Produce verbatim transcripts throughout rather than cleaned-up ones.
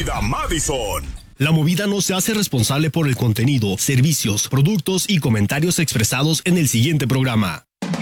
Movida Madison. La Movida no se hace responsable por el contenido, servicios, productos y comentarios expresados en el siguiente programa.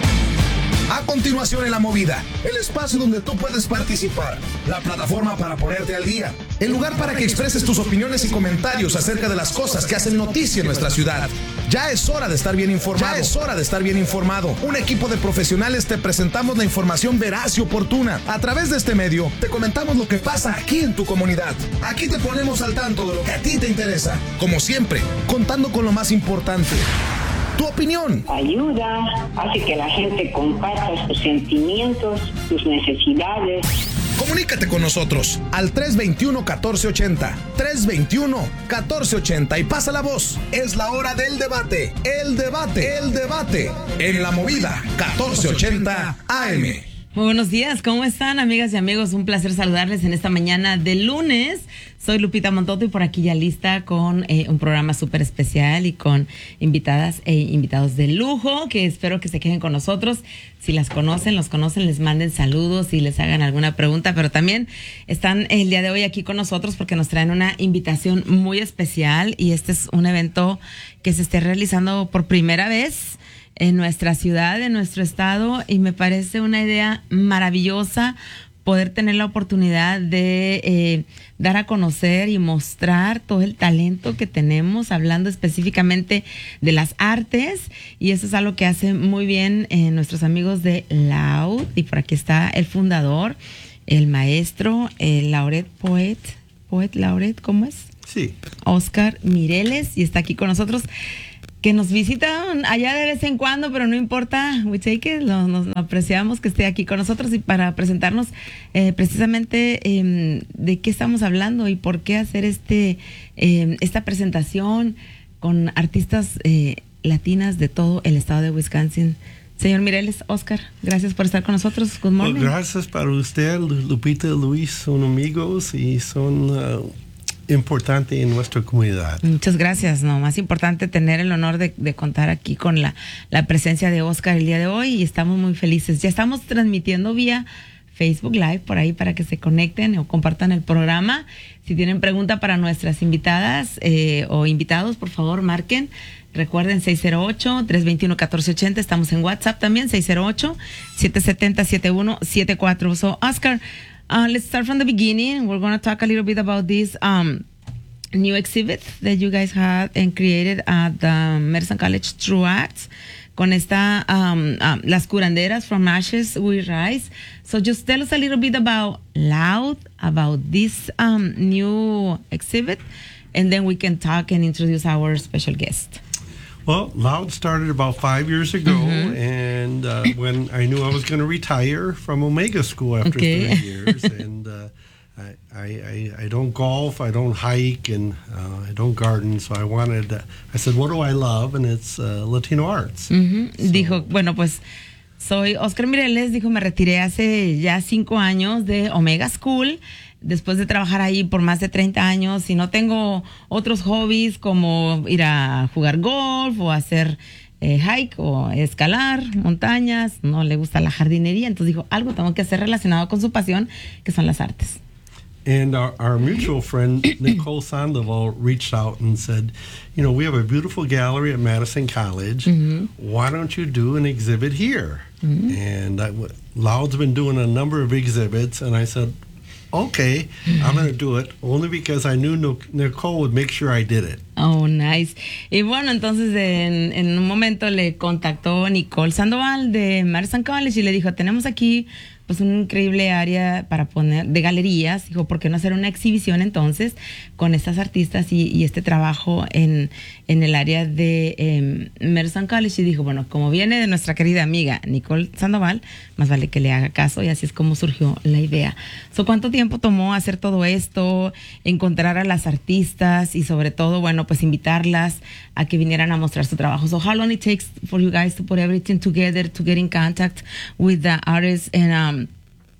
A continuación en La Movida, el espacio donde tú puedes participar, la plataforma para ponerte al día, el lugar para que expreses tus opiniones y comentarios acerca de las cosas que hacen noticia en nuestra ciudad. Ya es hora de estar bien informado. Ya es hora de estar bien informado. Un equipo de profesionales te presentamos la información veraz y oportuna. A través de este medio, te comentamos lo que pasa aquí en tu comunidad. Aquí te ponemos al tanto de lo que a ti te interesa. Como siempre, contando con lo más importante. Tu opinión. Ayuda, hace que la gente comparta sus sentimientos, sus necesidades. Comunícate con nosotros al tres veintiuno, catorce ochenta, tres veintiuno, catorce ochenta y pasa la voz. Es la hora del debate, el debate, el debate en La Movida catorce ochenta A M. Muy buenos días, ¿cómo están, amigas y amigos? Un placer saludarles en esta mañana de lunes. Soy Lupita Montoto y por aquí ya lista con eh, un programa súper especial y con invitadas e invitados de lujo que espero que se queden con nosotros. Si las conocen, los conocen, les manden saludos y les hagan alguna pregunta, pero también están el día de hoy aquí con nosotros porque nos traen una invitación muy especial y este es un evento que se esté realizando por primera vez en nuestra ciudad, en nuestro estado, y me parece una idea maravillosa poder tener la oportunidad de eh, dar a conocer y mostrar todo el talento que tenemos, hablando específicamente de las artes, y eso es algo que hacen muy bien eh, nuestros amigos de Loud, y por aquí está el fundador, el maestro, el laureate poet, poet laureate, ¿cómo es? Sí. Oscar Mireles, y está aquí con nosotros, que nos visitan allá de vez en cuando, pero no importa, we take it, lo, nos lo apreciamos que esté aquí con nosotros y para presentarnos eh, precisamente eh, de qué estamos hablando y por qué hacer este eh, esta presentación con artistas eh, latinas de todo el estado de Wisconsin. Señor Mireles, Oscar, gracias por estar con nosotros. Good morning. Well, gracias para usted, Lupita y Luis, son amigos y son Uh, importante en nuestra comunidad. Muchas gracias, no, más importante tener el honor de, de contar aquí con la, la presencia de Oscar el día de hoy y estamos muy felices. Ya estamos transmitiendo vía Facebook Live por ahí para que se conecten o compartan el programa. Si tienen pregunta para nuestras invitadas eh, o invitados, por favor marquen. Recuerden seis cero ocho, tres veintiuno, catorce ochenta, estamos en WhatsApp también, seis cero ocho, siete siete cero, siete uno siete cuatro. So, Oscar, Uh, let's start from the beginning. We're going to talk a little bit about this um, new exhibit that you guys had and created at the Medicine College True Acts. Con esta, um, um, Las Curanderas, From Ashes We Rise. So just tell us a little bit about Loud, about this um, new exhibit, and then we can talk and introduce our special guest. Well, Loud started about five years ago, mm-hmm. and uh, when I knew I was going to retire from Omega School after okay. three years, and uh, I, I, I don't golf, I don't hike, and uh, I don't garden, so I wanted, uh, I said, what do I love? And it's uh, Latino arts. Mm-hmm. So, dijo, bueno, pues soy Oscar Mireles, dijo, me retiré hace ya cinco años de Omega School, después de trabajar ahí por más de treinta años y no tengo otros hobbies como ir a jugar golf o hacer eh, hike o escalar montañas, no le gusta la jardinería, entonces dijo, algo tengo que hacer relacionado con su pasión, que son las artes. And our, our mutual friend, Nicole Sandoval, reached out and said, you know, we have a beautiful gallery at Madison College. Mm-hmm. Why don't you do an exhibit here? Mm-hmm. And I, Loud's been doing a number of exhibits, and I said, okay, I'm going to do it, only because I knew Nicole would make sure I did it. Oh, nice. Y bueno, entonces en, en un momento le contactó Nicole Sandoval de Madison College y le dijo, tenemos aquí pues un increíble área para poner de galerías, dijo, ¿por qué no hacer una exhibición entonces con estas artistas y, y este trabajo en, en el área de eh, Madison College? Y dijo, bueno, como viene de nuestra querida amiga Nicole Sandoval, más vale que le haga caso, y así es como surgió la idea. So, ¿cuánto tiempo tomó hacer todo esto, encontrar a las artistas y sobre todo, bueno, pues invitarlas a que vinieran a mostrar su trabajo? So how long it takes for you guys to put everything together, to get in contact with the artists and um,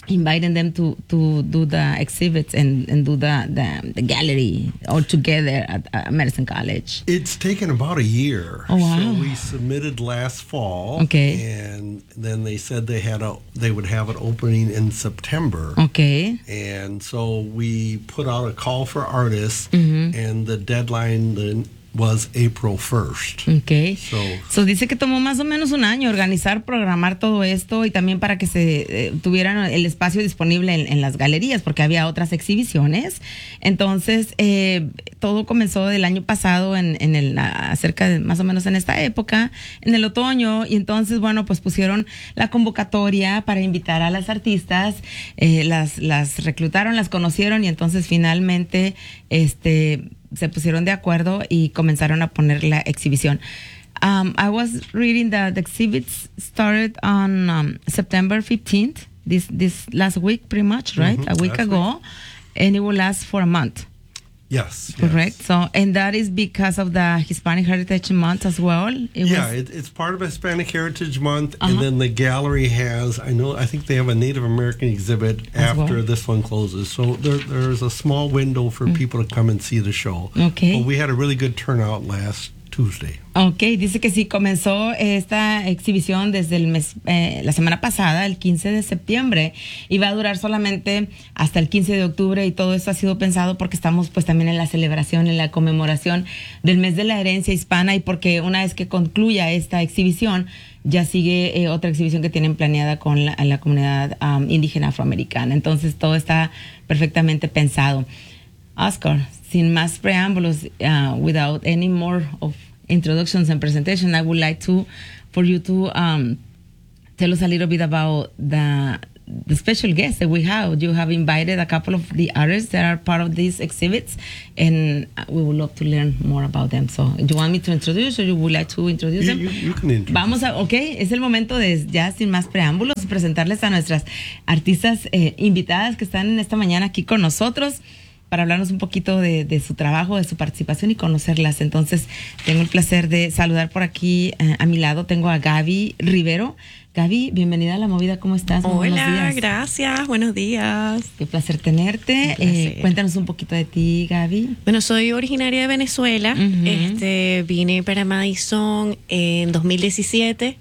inviting them to, to do the exhibits and, and do the, the, the gallery all together at, at Madison College? It's taken about a year. Oh, wow. So we submitted last fall. Okay. And then they said they had a they would have it opening in September. Okay. And so we put out a call for artists, Mm-hmm. and the deadline then was April first. Okay. So, So dice que tomó más o menos un año organizar, programar todo esto y también para que se eh, tuvieran el espacio disponible en, en las galerías, porque había otras exhibiciones. Entonces, eh, todo comenzó el año pasado, en, en el, acerca de más o menos en esta época, en el otoño, y entonces, bueno, pues pusieron la convocatoria para invitar a las artistas, eh, las, las reclutaron, las conocieron y entonces finalmente, este, se pusieron de acuerdo y comenzaron a poner la exhibición. Um, I was reading that the exhibits started on um, September fifteenth, this this last week, pretty much, right? Mm-hmm, a week last ago, week. And it will last for a month. yes. Correct. Yes. So, and that is because of the Hispanic Heritage Month as well. It Yeah, was, it, it's part of Hispanic Heritage Month, Uh-huh. and then the gallery has, I know, I think they have a Native American exhibit As after well. this one closes. So there, there's a small window for people to come and see the show. Okay. But we had a really good turnout last Tuesday. Ok, dice que sí, comenzó esta exhibición desde el mes, eh, la semana pasada, el quince de septiembre, y va a durar solamente hasta el quince de octubre, y todo esto ha sido pensado porque estamos pues también en la celebración, en la conmemoración del mes de la herencia hispana, y porque una vez que concluya esta exhibición, ya sigue eh, otra exhibición que tienen planeada con la, la comunidad um, indígena afroamericana. Entonces todo está perfectamente pensado. Oscar, sin más preámbulos, uh, without any more of introductions and presentation, I would like to, for you to um, tell us a little bit about the the special guests that we have. You have invited a couple of the artists that are part of these exhibits, and we would love to learn more about them. So, do you want me to introduce, or you would like to introduce You, them? you, you can introduce. Vamos a, ok, es el momento de, ya sin más preámbulos, presentarles a nuestras artistas eh, invitadas que están en esta mañana aquí con nosotros, para hablarnos un poquito de, de su trabajo, de su participación y conocerlas. Entonces, tengo el placer de saludar por aquí eh, a mi lado, tengo a Gaby Rivero. Gaby, bienvenida a La Movida, ¿cómo estás? Muy buenos Hola, días. gracias, buenos días. Qué placer tenerte. Un placer. Eh, cuéntanos un poquito de ti, Gaby. Bueno, soy originaria de Venezuela. Ujú. Este, vine para Madison en dos mil diecisiete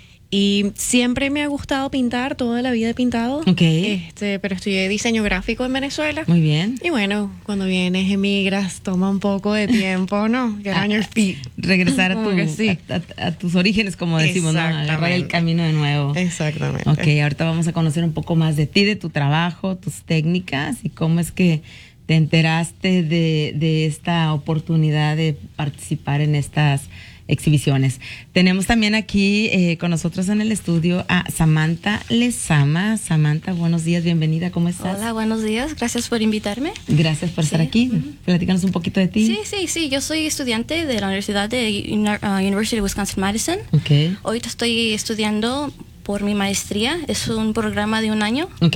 y siempre me ha gustado pintar, toda la vida he pintado. Ok. Este, pero estudié diseño gráfico en Venezuela. Muy bien. Y bueno, cuando vienes, emigras, toma un poco de tiempo, ¿no? Get on your feet. Regresar a, Como tu, que sí. a, a- a tus orígenes, como decimos, ¿no? Agarrar el Exactamente. camino de nuevo. Exactamente. Ok, ahorita vamos a conocer un poco más de ti, de tu trabajo, tus técnicas y cómo es que te enteraste de, de esta oportunidad de participar en estas exhibiciones. Tenemos también aquí eh, con nosotros en el estudio a Samantha Lezama. Samantha, buenos días, bienvenida, ¿cómo estás? Hola, buenos días. Gracias por invitarme. Gracias por estar aquí. Platícanos un poquito de ti. Sí, sí, sí. Yo soy estudiante de la Universidad de Uni- uh, University of Wisconsin-Madison. Ok, Ahorita estoy estudiando por mi maestría. Es un programa de un año ok,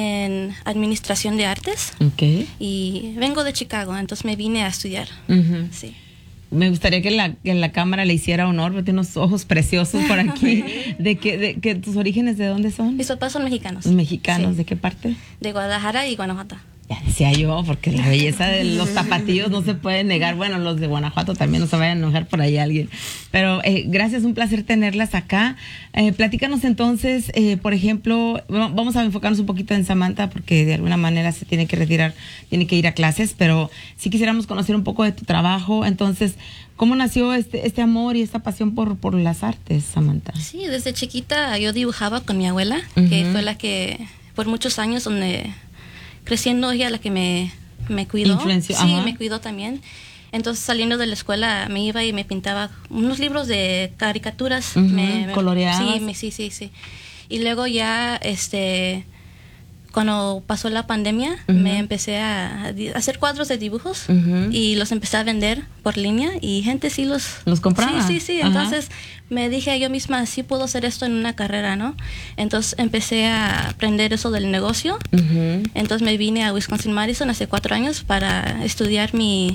en Administración de Artes. ok. Y vengo de Chicago, entonces me vine a estudiar. Ujú. Sí. Me gustaría que la, que la cámara le hiciera honor, porque tiene unos ojos preciosos por aquí. ¿De que, de, que tus orígenes de dónde son? Mis papás son mexicanos. Mexicanos, Sí. ¿de qué parte? De Guadalajara y Guanajuato. Ya decía yo, porque la belleza de los tapatíos no se puede negar. Bueno, los de Guanajuato también, no se vayan a enojar por ahí alguien. Pero eh, gracias, un placer tenerlas acá. Eh, platícanos entonces, eh, por ejemplo, va- vamos a enfocarnos un poquito en Samantha, porque de alguna manera se tiene que retirar, tiene que ir a clases, pero sí quisiéramos conocer un poco de tu trabajo. Entonces, ¿cómo nació este, este amor y esta pasión por, por las artes, Samantha? Sí, desde chiquita yo dibujaba con mi abuela, que Ujú. fue la que por muchos años donde creciendo ella la que me, me cuidó. Influenció, Sí, ajá. me cuidó también. Entonces saliendo de la escuela me iba y me pintaba unos libros de caricaturas. Ujú, me, me- coloreabas. Sí, me- sí, sí, sí. Y luego ya, este, cuando pasó la pandemia, Ujú. me empecé a, a di- hacer cuadros de dibujos Ujú. y los empecé a vender por línea y gente sí los... ¿Los compraba? Sí, sí, sí. Ajá. Entonces me dije yo misma, sí puedo hacer esto en una carrera, ¿no? Entonces empecé a aprender eso del negocio. Ujú. Entonces me vine a Wisconsin-Madison hace cuatro años para estudiar mi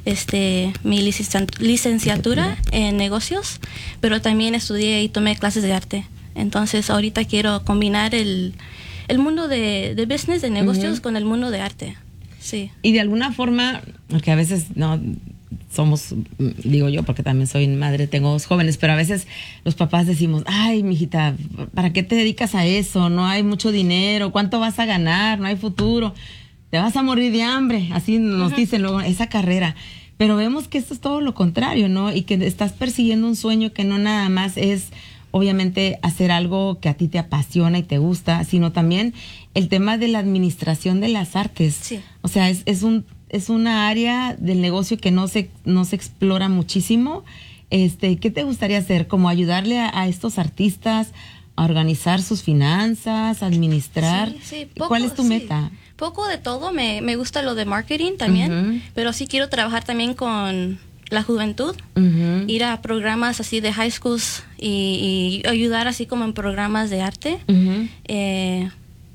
este mi licencia- licenciatura en negocios, pero también estudié y tomé clases de arte. Entonces ahorita quiero combinar el, el mundo de, de business, de negocios, uh-huh. con el mundo de arte. Sí. Y de alguna forma, porque a veces no somos, digo yo, porque también soy madre, tengo dos jóvenes, pero a veces los papás decimos, ay, mijita, ¿para qué te dedicas a eso? No hay mucho dinero, ¿cuánto vas a ganar? No hay futuro, te vas a morir de hambre, así nos uh-huh. dicen luego, esa carrera. Pero vemos que esto es todo lo contrario, ¿no? Y que estás persiguiendo un sueño que no nada más es, obviamente, hacer algo que a ti te apasiona y te gusta, sino también el tema de la administración de las artes. Sí. O sea, es, es un es una área del negocio que no se no se explora muchísimo. Este, ¿qué te gustaría hacer? Como ayudarle a, a estos artistas a organizar sus finanzas, a administrar. Sí, sí, poco, ¿Cuál es tu sí. meta? Poco de todo. Me, me gusta lo de marketing también, uh-huh. pero sí quiero trabajar también con la juventud, uh-huh. ir a programas así de high schools y, y ayudar así como en programas de arte. Uh-huh. Eh,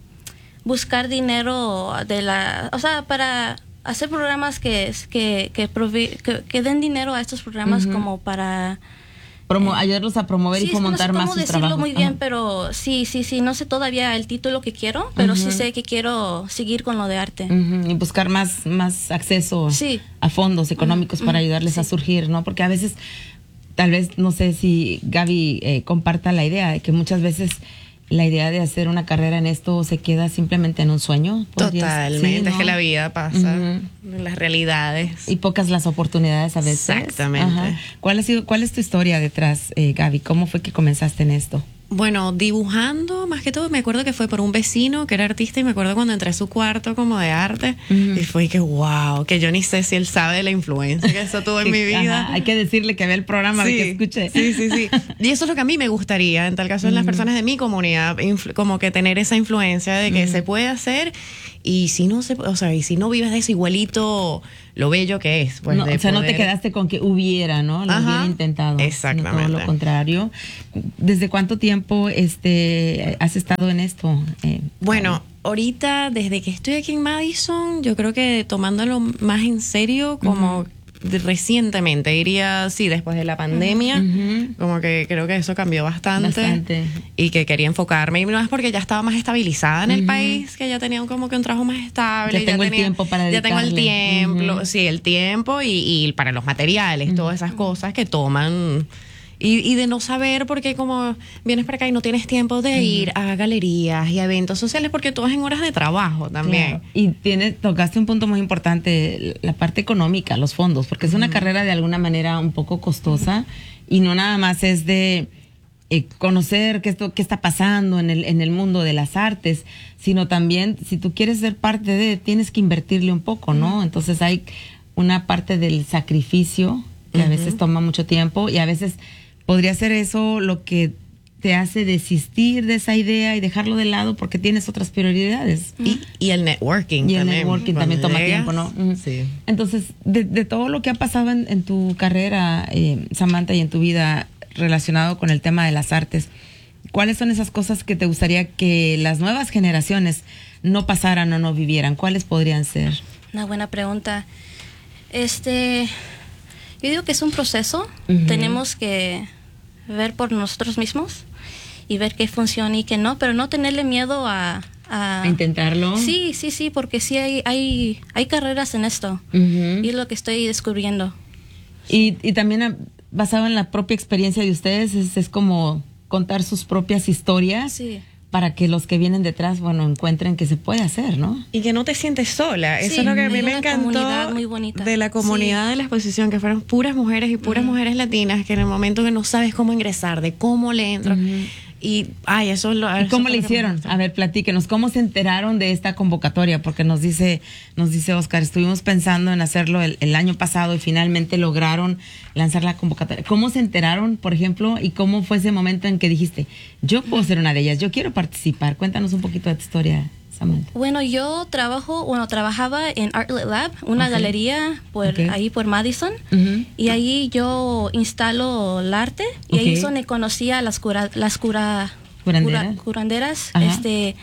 buscar dinero de la, o sea, para hacer programas que que que, provi, que, que den dinero a estos programas, uh-huh. como para Promo, eh, ayudarlos a promover sí, y fomentar no sé más cómo sus decirlo trabajos. muy bien, uh-huh. pero sí, sí, sí, no sé todavía el título que quiero, pero uh-huh. sí sé que quiero seguir con lo de arte. Uh-huh. Y buscar más, más acceso sí. a fondos económicos uh-huh. para ayudarles sí. a surgir, ¿no? Porque a veces, tal vez, no sé si Gaby eh, comparta la idea de que muchas veces la idea de hacer una carrera en esto se queda simplemente en un sueño. Totalmente, sí, ¿no? Es que la vida pasa, uh-huh. las realidades. Y pocas las oportunidades a veces. Exactamente. Ajá. ¿Cuál ha sido, cuál es tu historia detrás, eh, Gaby? ¿Cómo fue que comenzaste en esto? Bueno, dibujando, más que todo, me acuerdo que fue por un vecino que era artista y me acuerdo cuando entré a su cuarto como de arte uh-huh. y fue que wow, que yo ni sé si él sabe de la influencia que eso tuvo en mi vida. Ajá, hay que decirle que vea el programa, sí, que escuche. Sí, sí, sí. Y eso es lo que a mí me gustaría, en tal caso, uh-huh. en las personas de mi comunidad, influ- como que tener esa influencia de que uh-huh. se puede hacer y si no se, o sea, y si no vives de eso igualito lo bello que es. Pues, no, de o sea, poder... no te quedaste con que hubiera, ¿no? Lo Ajá, hubiera intentado. Exactamente. Todo lo contrario. ¿Desde cuánto tiempo este has estado en esto? Eh, bueno, ahorita, desde que estoy aquí en Madison, yo creo que tomándolo más en serio, como uh-huh. de, recientemente, diría, sí, después de la pandemia, uh-huh. como que creo que eso cambió bastante, bastante. Y que quería enfocarme, y no es porque ya estaba más estabilizada en uh-huh. el país, que ya tenía como que un trabajo más estable. Ya tengo ya el tenía, tiempo para dedicarle. Ya tengo el tiempo, uh-huh. sí, el tiempo y, y para los materiales, uh-huh. todas esas cosas que toman... Y, y de no saber por qué como vienes para acá y no tienes tiempo de ir uh-huh. a galerías y a eventos sociales porque todo es en horas de trabajo también. Claro. Y tiene, tocaste un punto muy importante, la parte económica, los fondos, porque es una uh-huh. carrera de alguna manera un poco costosa y no nada más es de eh, conocer qué, esto, qué está pasando en el, en el mundo de las artes, sino también si tú quieres ser parte de, tienes que invertirle un poco, ¿no? Uh-huh. Entonces hay una parte del sacrificio que uh-huh. a veces toma mucho tiempo y a veces... podría ser eso lo que te hace desistir de esa idea y dejarlo de lado porque tienes otras prioridades. Y, y el networking y el también. networking también toma llegas, tiempo, ¿no? Sí. Entonces, de, de todo lo que ha pasado en, en tu carrera, eh, Samantha, y en tu vida relacionado con el tema de las artes, ¿cuáles son esas cosas que te gustaría que las nuevas generaciones no pasaran o no vivieran? ¿Cuáles podrían ser? Una buena pregunta. Este... Yo digo que es un proceso, uh-huh. tenemos que ver por nosotros mismos y ver qué funciona y qué no, pero no tenerle miedo a... ¿A, ¿A intentarlo? Sí, sí, sí, porque sí hay hay, hay carreras en esto uh-huh. y es lo que estoy descubriendo. Y, y también basado en la propia experiencia de ustedes, es, es como contar sus propias historias. Sí. Para que los que vienen detrás, bueno, encuentren que se puede hacer, ¿no? Y que no te sientes sola. Sí, eso es lo que a mí me una encantó muy bonita. de la comunidad sí. de la exposición, que fueron puras mujeres y puras uh-huh. mujeres latinas, que en el momento que no sabes cómo ingresar, de cómo le entro... Uh-huh. Y, ay, eso es lo... ¿Y cómo le hicieron? A ver, platíquenos, ¿cómo se enteraron de esta convocatoria? Porque nos dice, nos dice Oscar, estuvimos pensando en hacerlo el, el año pasado y finalmente lograron lanzar la convocatoria. ¿Cómo se enteraron, por ejemplo, y cómo fue ese momento en que dijiste, yo puedo ser una de ellas, yo quiero participar? Cuéntanos un poquito de tu historia, Samantha. Bueno, yo trabajo, bueno, trabajaba en Artlet Lab, una okay. galería por okay. ahí por Madison, uh-huh. y ahí yo instalo el arte y okay. ahí es donde conocí a las cura, las cura, curanderas, cura, curanderas este,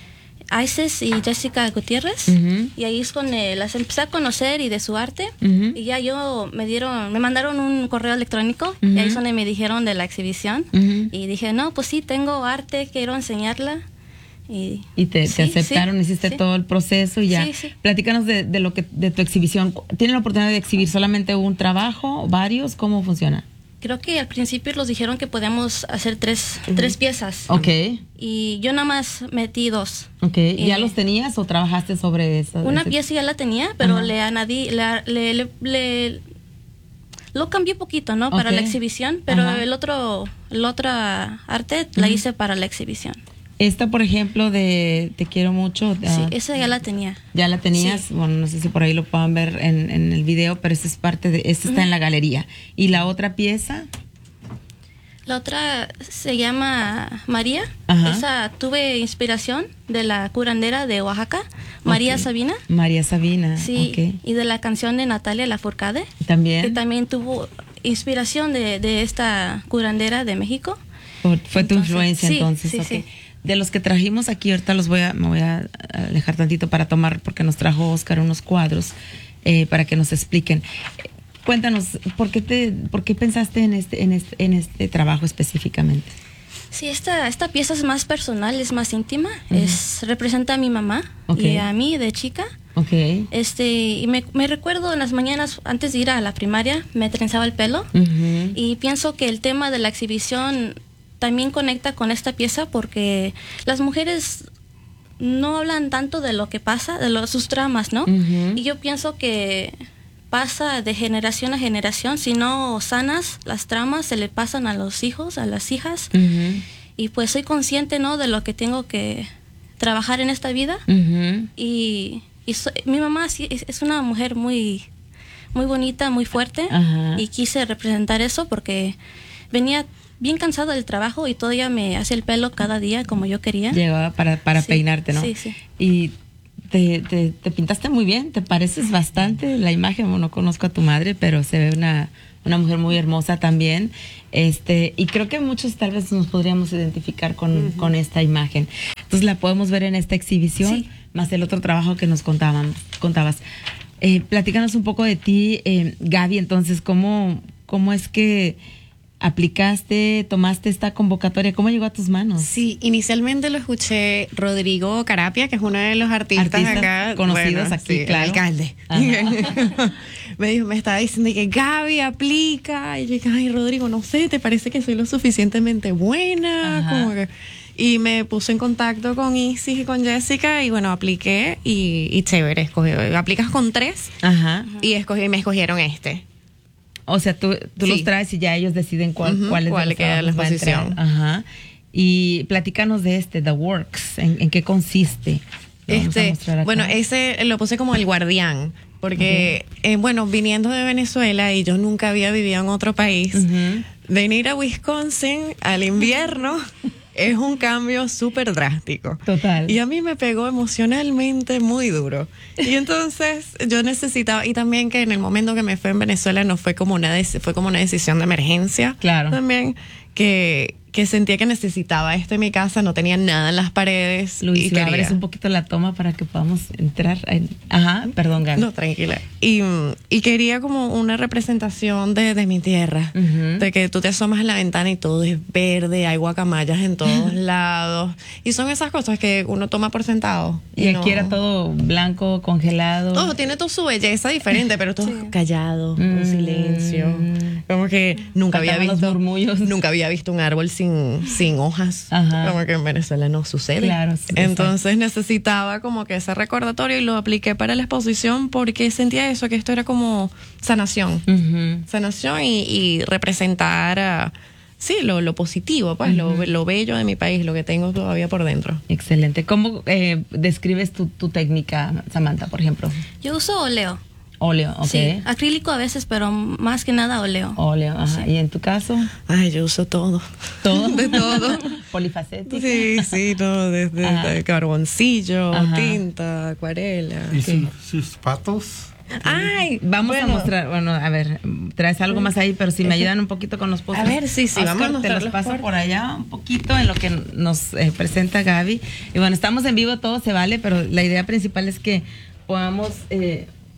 Isis y Jessica Gutiérrez, uh-huh. y ahí es donde las empecé a conocer y de su arte, uh-huh. y ya yo me dieron, me mandaron un correo electrónico, uh-huh. y ahí es donde me dijeron de la exhibición, uh-huh. y dije, no, pues sí, tengo arte, quiero enseñarla. Y, y te, sí, te aceptaron, sí, hiciste sí. todo el proceso y ya. Sí, sí. Platícanos de, de lo que de tu exhibición. ¿Tienen la oportunidad de exhibir solamente un trabajo, varios? ¿Cómo funciona? Creo que al principio nos dijeron que podíamos hacer tres, uh-huh. tres piezas. Ok. Y yo nada más metí dos. Ok. Eh, ¿Ya los tenías o trabajaste sobre eso? Una ese? pieza ya la tenía, pero Ajá. le añadí, le, le, le, le lo cambié poquito, ¿no? Para Ok. la exhibición, pero Ajá. el otro, el otra arte Uh-huh. la hice para la exhibición. Esta, por ejemplo, de Te quiero mucho. Sí, uh, esa ya la tenía. ya la tenías. Sí. Bueno, no sé si por ahí lo puedan ver en, en el video, pero esta es parte de, esta está Uh-huh. en la galería. ¿Y la otra pieza? La otra se llama María. Ajá. Esa tuve inspiración de la curandera de Oaxaca, María Ok. Sabina. María Sabina. Sí, Ok. y de la canción de Natalia Lafourcade, También. que también tuvo inspiración de, de esta curandera de México. Fue tu Entonces, influencia sí, entonces. sí, ok. sí. De los que trajimos aquí, ahorita los voy a, me voy a alejar tantito para tomar, porque nos trajo Oscar unos cuadros eh, para que nos expliquen. Eh, Cuéntanos, ¿por qué te, por qué pensaste en este, en este, en este trabajo específicamente? Sí, esta, esta pieza es más personal, es más íntima. Ujú. Es, representa a mi mamá Ok. y a mí de chica. Ok. Este, y me, me recuerdo en las mañanas, antes de ir a la primaria, me trenzaba el pelo. Ujú. Y pienso que el tema de la exhibición también conecta con esta pieza porque las mujeres no hablan tanto de lo que pasa, de los, sus tramas, ¿no? Ujú. Y yo pienso que pasa de generación a generación. Si no sanas las tramas, se le pasan a los hijos, a las hijas. Ujú. Y pues soy consciente, ¿no?, de lo que tengo que trabajar en esta vida. Ujú. Y, y so- mi mamá sí, es, es una mujer muy, muy bonita, muy fuerte. Ajá. Y quise representar eso porque venía bien cansada del trabajo y todavía me hace el pelo cada día como yo quería. Llegaba para, para Sí, peinarte, ¿no? sí, sí. Y te, te, te pintaste muy bien, te pareces bastante. La imagen, bueno, no conozco a tu madre, pero se ve una, una mujer muy hermosa también. Este, y creo que muchos tal vez nos podríamos identificar con, uh-huh. con esta imagen. Entonces la podemos ver en esta exhibición, sí. más el otro trabajo que nos contaban, contabas. Eh, platícanos un poco de ti, eh, Gaby, entonces, ¿cómo, cómo es que aplicaste, tomaste esta convocatoria? ¿Cómo llegó a tus manos? Sí, inicialmente lo escuché Rodrigo Carapia, que es uno de los artistas, artistas acá conocidos bueno, aquí, sí, claro. El alcalde. me dijo, me estaba diciendo que Gaby aplica. Y yo dije, ay, Rodrigo, no sé, ¿te parece que soy lo suficientemente buena? Como que, y me puse en contacto con Isis y con Jessica y bueno, apliqué y, y chévere, escogí. Aplicas con tres. Ajá. Y escogí, me escogieron este. O sea, tú, tú sí. los traes y ya ellos deciden cuál, uh-huh, cuál es cuál de los queda la exposición. Ajá. Y platícanos de este, The Works, ¿en, en qué consiste? Este, bueno, ese lo puse como el guardián, porque, okay. eh, bueno, viniendo de Venezuela y yo nunca había vivido en otro país, uh-huh. venir a Wisconsin al invierno es un cambio súper drástico. Total. Y a mí me pegó emocionalmente muy duro. Y entonces yo necesitaba, y también que en el momento que me fue en Venezuela no fue como una, fue como una decisión de emergencia. Claro. También que... que sentía que necesitaba esto en mi casa, no tenía nada en las paredes. Luis, y quería... abres un poquito la toma para que podamos entrar. En... Ajá, perdón, Gaby. No, tranquila. Y, y quería como una representación de, de mi tierra, uh-huh. de que tú te asomas a la ventana y todo es verde, hay guacamayas en todos lados. Y son esas cosas que uno toma por sentado. Y, y aquí no... era todo blanco, congelado. Todo tiene toda su belleza diferente, pero todo sí. callado, mm. un silencio. Como que nunca había visto... los murmullos. Nunca había visto un árbol sin Sin, sin hojas, Ajá. como que en Venezuela no sucede. Claro, sí, entonces exacto. necesitaba como que ese recordatorio y lo apliqué para la exposición porque sentía eso, que esto era como sanación, uh-huh. sanación y, y representar uh, sí, lo, lo positivo, pues uh-huh. lo, lo bello de mi país, lo que tengo todavía por dentro. Excelente. ¿Cómo eh, describes tu, tu técnica, Samantha, por ejemplo? Yo uso óleo. Óleo, ok. Sí, acrílico a veces, pero más que nada óleo. Óleo, ajá. Sí. ¿Y en tu caso? Ay, yo uso todo. ¿Todo? De todo. ¿Polifacético? Sí, sí, todo. Desde, desde carboncillo, ajá. tinta, acuarela. ¿Y sus, sus patos? Ay, vamos bueno. a mostrar, bueno, a ver, traes algo más ahí, pero si me ayudan un poquito con los postres. A ver, sí, sí, Oscar, vamos a te los paso por... por allá un poquito en lo que nos eh, presenta Gaby. Y bueno, estamos en vivo, todo se vale, pero la idea principal es que podamos... Eh,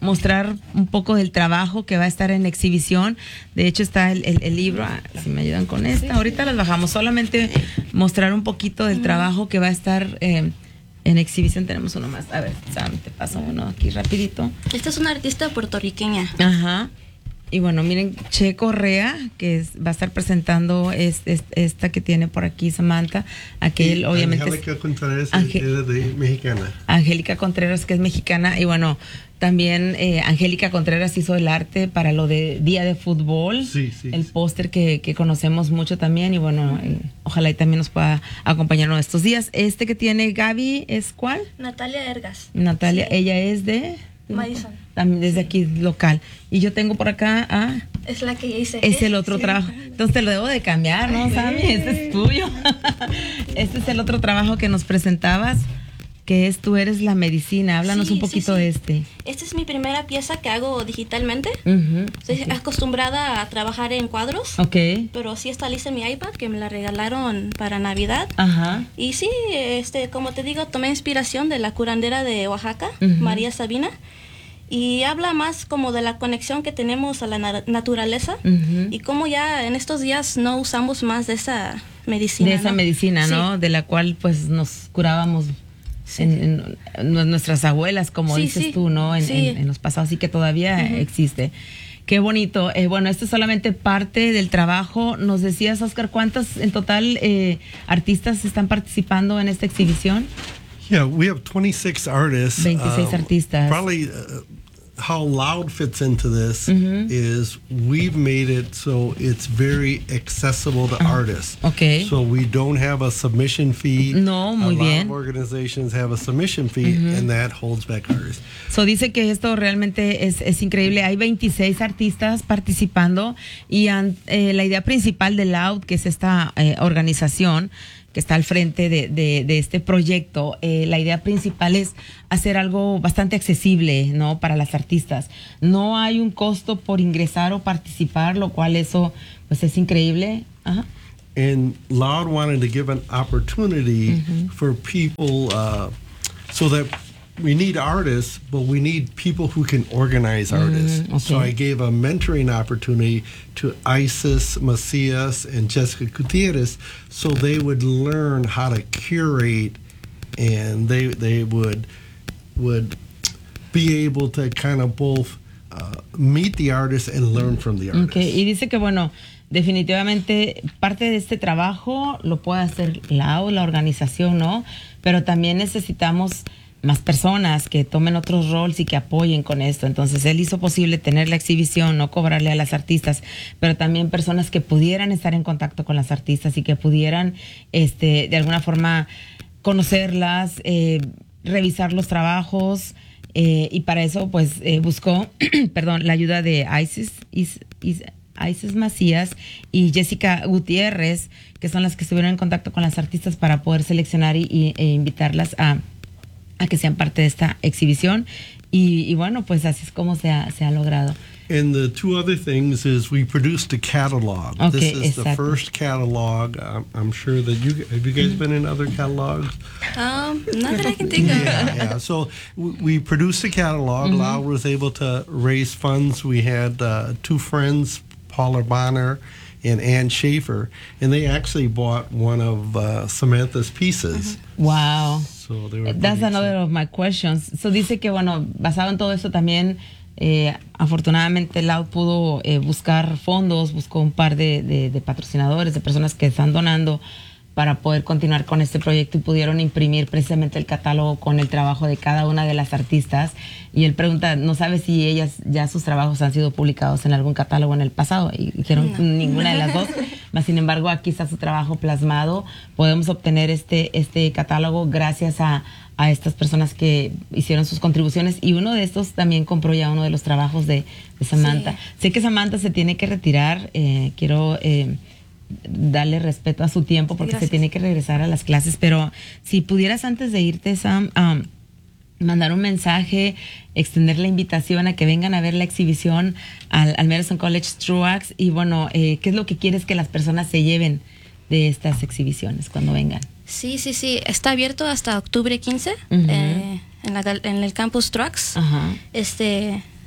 mostrar un poco del trabajo que va a estar en exhibición. De hecho está el, el, el libro, ah, si me ayudan con esta, ahorita las bajamos, solamente mostrar un poquito del trabajo que va a estar eh, en exhibición. Tenemos uno más, a ver, Sam, te paso uno aquí rapidito. Esta es una artista puertorriqueña. Ajá. Y bueno, miren, Che Correa, que es, va a estar presentando es, es, esta que tiene por aquí Samantha. Aquel, y obviamente. Angélica Contreras Ange- es de mexicana. Angélica Contreras, que es mexicana. Y bueno, también eh, Angélica Contreras hizo el arte para lo de Día de Fútbol. Sí, sí. El sí. póster que, que conocemos mucho también. Y bueno, eh, ojalá y también nos pueda acompañarnos estos días. Este que tiene Gaby, ¿es cuál? Natalia Ergas. Natalia, Sí. ella es de... Madison. También desde aquí local. Y yo tengo por acá a... Es la que hice. Es el otro Sí. trabajo. Entonces te lo debo de cambiar, ¿no, Sammy? Este es tuyo. Este es el otro trabajo que nos presentabas, que es Tú eres la medicina. Háblanos Sí, un poquito sí, sí. de este. Esta es mi primera pieza que hago digitalmente. Ujú, Estoy ok. acostumbrada a trabajar en cuadros, Ok. pero sí está lista en mi iPad, que me la regalaron para Navidad. Ajá. Y sí, este, como te digo, tomé inspiración de la curandera de Oaxaca, Ujú. María Sabina, y habla más como de la conexión que tenemos a la na- naturaleza Ujú. y cómo ya en estos días no usamos más de esa medicina. De esa ¿no? medicina, ¿no? Sí. De la cual pues nos curábamos en, en nu- nuestras abuelas, como Sí, dices sí. tú, ¿no? En, Sí. en- en los pasados, y que todavía existe. Qué bonito. Eh, bueno, esto es solamente parte del trabajo. Nos decías, Oscar, ¿cuántos en total eh, artistas están participando en esta exhibición? Yeah, we have twenty-six artists. veintiséis artistas. Probably uh, how Loud fits into this Mm-hmm. is we've made it so it's very accessible to artists. Okay. So we don't have a submission fee. No, muy a lot bien. of organizations have a submission fee, and that holds back artists. So dice que esto realmente es, es increíble. Hay veintiséis artistas participando y an- eh, la idea principal de Loud, que es esta eh, organización que está al frente de, de, de este proyecto, eh, la idea principal es hacer algo bastante accesible, ¿no? Para las artistas. No hay un costo por ingresar o participar, lo cual eso pues es increíble. Ajá. And Loud wanted to give an opportunity Mm-hmm. for people uh, so that we need artists, but we need people who can organize artists. Mm, So okay. I gave a mentoring opportunity to Isis Macias and Jessica Gutierrez so they would learn how to curate and they they would would be able to kind of both uh, meet the artist and learn from the artist. Okay. Y dice que bueno, definitivamente parte de este trabajo lo puede hacer la o la organización, ¿no? Pero también necesitamos más personas que tomen otros roles y que apoyen con esto. Entonces él hizo posible tener la exhibición, no cobrarle a las artistas, pero también personas que pudieran estar en contacto con las artistas y que pudieran, este, de alguna forma conocerlas, eh, revisar los trabajos. Eh, y para eso, pues, eh, buscó, perdón, la ayuda de Isis, Is, Is, Isis Macías y Jessica Gutiérrez, que son las que estuvieron en contacto con las artistas para poder seleccionar y, y e invitarlas a, a que sean parte de esta exhibición. Y, y bueno, pues así es como se ha, se ha logrado. And the two other things is we produced a catalog. Okay, this is the exacto. first catalog. I'm, I'm sure that you have you guys been in other catalogs. Um, not that I can think of. Yeah, yeah. So w- we produced a catalog. Mm-hmm. Lau was able to raise funds. We had uh, two friends, Paula Bonner and Ann Schaefer, and they actually bought one of uh, Samantha's pieces. Wow. So they were That's pretty another of my questions. So dice que, bueno, basado en todo esto también, eh, afortunadamente Loud pudo eh, buscar fondos, buscó un par de, de, de patrocinadores, de personas que están donando para poder continuar con este proyecto y pudieron imprimir precisamente el catálogo con el trabajo de cada una de las artistas. Y él pregunta, ¿no sabe si ellas ya sus trabajos han sido publicados en algún catálogo en el pasado? Y dijeron No. ninguna de las dos. Mas, sin embargo, aquí está su trabajo plasmado. Podemos obtener este, este catálogo gracias a, a estas personas que hicieron sus contribuciones. Y uno de estos también compró ya uno de los trabajos de, de Samantha. Sí. Sé que Samantha se tiene que retirar. Eh, quiero... Eh, darle respeto a su tiempo porque Gracias. se tiene que regresar a las clases, pero si pudieras antes de irte, Sam, um, mandar un mensaje, extender la invitación a que vengan a ver la exhibición al, al Madison College Truax y bueno, eh, ¿qué es lo que quieres que las personas se lleven de estas exhibiciones cuando vengan? Sí, sí, sí. Está abierto hasta octubre quince Ujú. eh, en, la gal- en el campus Trucks. Ajá. Este,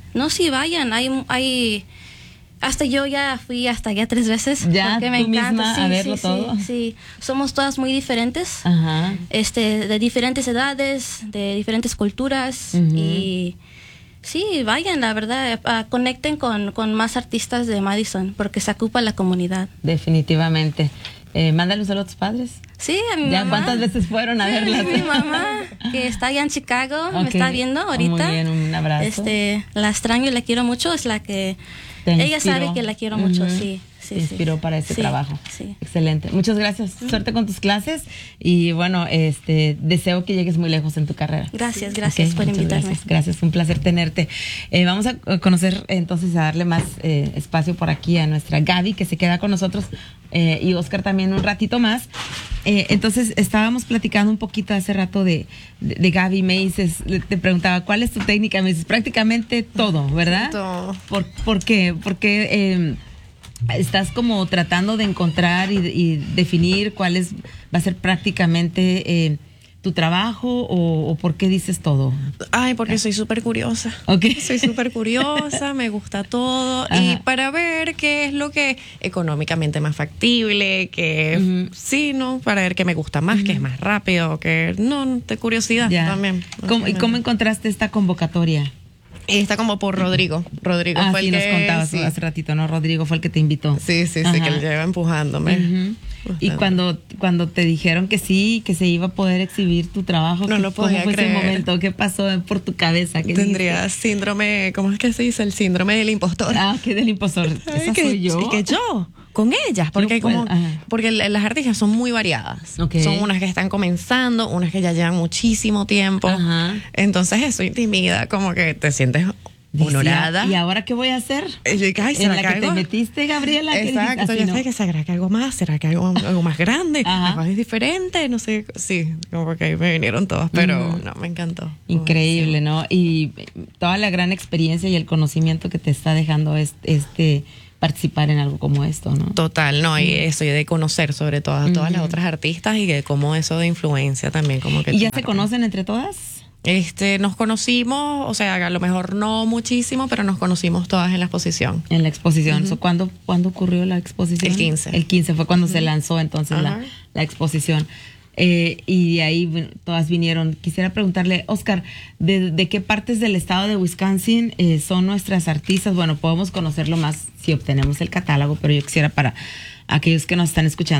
no, sí, vayan. Hay, hay, hasta yo ya fui hasta allá tres veces. Ya, porque me tú encanta. misma Sí, a verlo sí, todo. Sí, sí, somos todas muy diferentes. Ajá. Este, de diferentes edades, de diferentes culturas. Ujú. Y sí, vayan, la verdad, uh, conecten con, con más artistas de Madison, porque se ocupa la comunidad. Definitivamente. Eh, mándale un saludo a tus padres. Sí, a mi ¿Ya mamá. ¿Cuántas veces fueron a Sí, verla? mi mamá, que está allá en Chicago, me Ok. está viendo ahorita. Muy bien, un abrazo. Este, la extraño y la quiero mucho, es la que Te ella inspiró. sabe que la quiero mucho, Ujú. sí, sí, Te sí. inspiró para este Sí, trabajo. sí. Excelente. Muchas gracias. Suerte con tus clases y bueno, este deseo que llegues muy lejos en tu carrera. Gracias, gracias Ok, por muchas invitarme. Gracias, gracias, un placer tenerte. Eh, vamos a conocer entonces, a darle más eh, espacio por aquí a nuestra Gaby, que se queda con nosotros, eh, y Oscar también un ratito más. Eh, entonces, estábamos platicando un poquito hace rato de, de, de Gaby. Me dices, te preguntaba, ¿cuál es tu técnica? Me dices, prácticamente todo, ¿verdad? Todo. ¿Por, por qué? Porque eh, estás como tratando de encontrar y, y definir cuál es, va a ser prácticamente eh, tu trabajo o, o por qué dices todo. Ay, porque soy súper curiosa. Ok. Soy súper curiosa, me gusta todo. Ajá. Y para ver qué es lo que económicamente más factible, que Ujú. sí, ¿no? Para ver qué me gusta más, qué es más rápido, que no, de curiosidad Ya. también. ¿Cómo, ¿Y cómo encontraste esta convocatoria? Está como por Rodrigo. Rodrigo Ah, fue sí, el nos que... contabas sí. hace ratito, ¿no? Rodrigo fue el que te invitó. Sí, sí, sí, Ajá. que él lleva empujándome. Ujú. Y cuando, cuando te dijeron que sí, que se iba a poder exhibir tu trabajo, No ¿qué- lo podía ¿cómo fue creer. ese momento? ¿Qué pasó por tu cabeza? ¿Qué Tendría dijiste? síndrome, ¿cómo es que se dice? El síndrome del impostor. Ah, que del impostor. Ay, Esa que, soy yo. y que yo, con ellas, porque Yo puedo, como, ajá. porque la- las artistas son muy variadas. Ok. Son unas que están comenzando, unas que ya llevan muchísimo tiempo. Ajá. Entonces eso intimida, como que te sientes Decía, honorada. ¿y ahora qué voy a hacer? Y yo dije, ay, En ¿será la que que te algo? metiste, Gabriela. ¿qué dijiste? Exacto, Así yo no. sé que será que algo más, será que algo, algo más grande, Ajá. algo diferente, no sé, sí, como que me vinieron todas, pero no, me encantó. Increíble, ¿no? Y toda la gran experiencia y el conocimiento que te está dejando este, este participar en algo como esto, ¿no? Total, no, y eso, y de conocer sobre todo a todas las otras artistas y de cómo eso de influencia también, como que... ¿Y ya te se marca. conocen entre todas? Este, nos conocimos, o sea, a lo mejor no muchísimo, pero nos conocimos todas en la exposición. En la exposición. So, ¿cuándo, ¿Cuándo ocurrió la exposición? El quince. El quince fue cuando se lanzó entonces la, Ajá. la exposición. Eh, y de ahí bueno, todas vinieron. Quisiera preguntarle, Oscar, ¿de, de qué partes del estado de Wisconsin eh, son nuestras artistas? Bueno, podemos conocerlo más si obtenemos el catálogo, pero yo quisiera para aquellos que nos están escuchando